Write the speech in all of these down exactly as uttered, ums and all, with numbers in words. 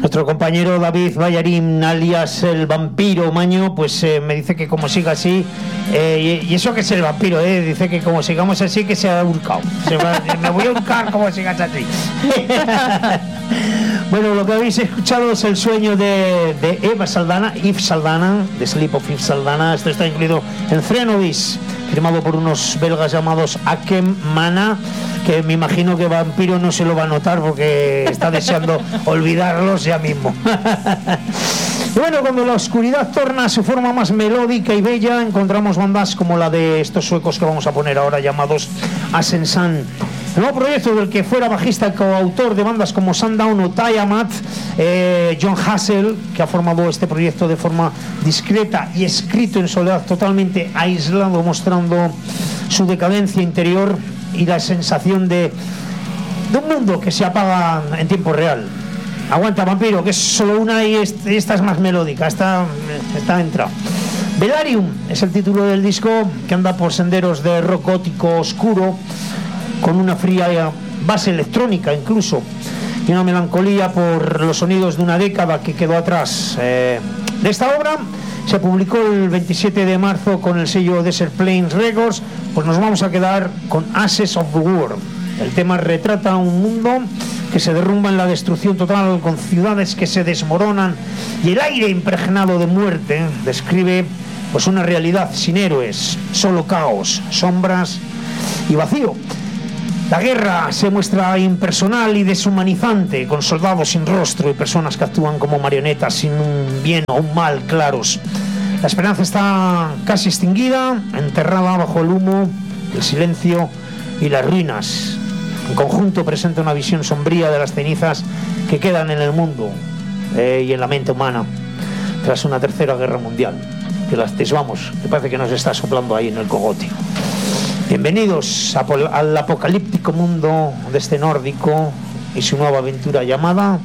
Nuestro compañero David Ballarín, alias el vampiro Maño, pues eh, me dice que como siga así, eh, y, y eso que es el vampiro, eh, dice que como sigamos así, que se ha hurcado. Se va, me voy a hurcar como sigas así. Bueno, lo que habéis escuchado es el sueño de, de Eva Saldana, Yves Saldana, de Sleep of Yves Saldana. Esto está incluido en Cenovis, firmado por unos belgas llamados Akem Mana, que me imagino que Vampiro no se lo va a notar porque está deseando olvidarlos ya mismo. Bueno, cuando la oscuridad torna su forma más melódica y bella, encontramos bandas como la de estos suecos que vamos a poner ahora, llamados Asensan. El nuevo proyecto del que fuera bajista y coautor de bandas como Sundown o Tiamat, eh, John Hassel, que ha formado este proyecto de forma discreta y escrito en soledad, totalmente aislado, mostrando su decadencia interior y la sensación de, de un mundo que se apaga en tiempo real. Aguanta, Vampiro, que es solo una y esta es más melódica, está, está entrado. Velarium es el título del disco, que anda por senderos de rock gótico oscuro, con una fría base electrónica incluso, y una melancolía por los sonidos de una década que quedó atrás. Eh, de esta obra se publicó el veintisiete de marzo con el sello Desert Plains Records, pues nos vamos a quedar con Ashes of the World. El tema retrata un mundo que se derrumba en la destrucción total, con ciudades que se desmoronan y el aire impregnado de muerte. Describe pues una realidad sin héroes, solo caos, sombras y vacío. La guerra se muestra impersonal y deshumanizante, con soldados sin rostro y personas que actúan como marionetas sin un bien o un mal claros. La esperanza está casi extinguida, enterrada bajo el humo, el silencio y las ruinas. En conjunto presenta una visión sombría de las cenizas que quedan en el mundo eh, y en la mente humana tras una tercera guerra mundial. Que las desvamos, que parece que nos está soplando ahí en el cogote. Bienvenidos al apocalíptico mundo de este nórdico y su nueva aventura llamada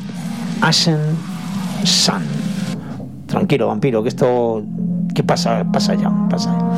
Asensan. Tranquilo, Vampiro, que esto... ¿Qué pasa? Pasa ya, pasa ya.